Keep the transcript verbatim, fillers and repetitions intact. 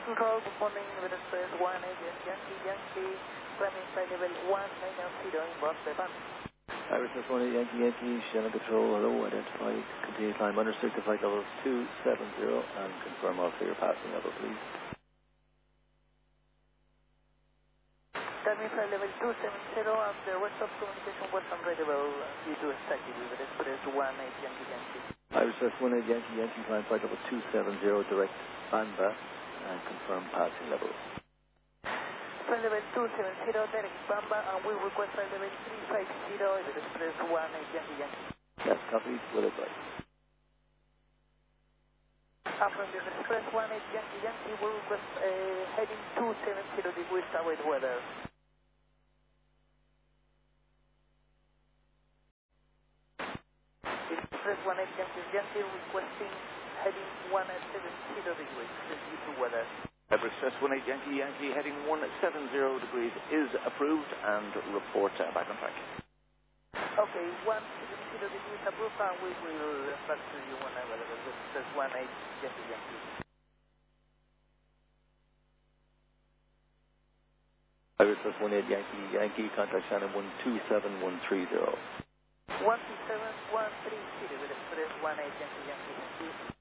Control, good morning, with Express one eight Yankee Yankee, climbing flight level one nine zero inbound by band. Iris one eight Yankee Yankee, Shannon Control, hello, identify, continue climb understate to flight level two seven zero and confirm all clear passing level, please. Climbing flight level two seven zero and the rest of communication was unreadable due to static with Express one eight Yankee Yankee. Iris one eight Yankee Yankee, climb flight level two seven zero, direct Banda and confirm passing level. Flight level two seven zero, direct Bamba, and we request flight level three five zero, Express one eight Yankee Yankee. Yes, copy, will advise. And from the Express one eight Yankee Yankee, we request uh, heading two seven zero degrees await weather. Express one eight Yankee Yankee requesting heading one seven zero degrees due to weather. Express one eight Yankee Yankee heading one seven zero degrees is approved and report uh, back on track. Okay, one seven zero degrees approved and we will back to you when available. Express one eight Yankee Yankee. Iris one eight Yankee Yankee, contact Shannon one two seven one three zero. one two seven one three zero with Express one eight Yankee Yankee.